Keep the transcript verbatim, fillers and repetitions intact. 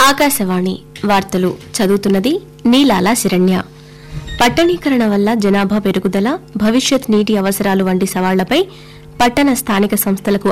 ఆకాశవాణి వార్తలు చదువుతున్నది నీలాల శరణ్య. పట్టణీకరణ వల్ల జనాభా పెరుగుదల, భవిష్యత్ నీటి అవసరాలు వంటి సవాళ్లపై పట్టణ స్థానిక సంస్థలకు